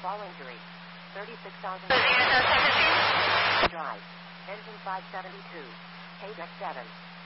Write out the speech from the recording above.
Fall injury. 36,000. Drive. Engine 572. KDEC 7.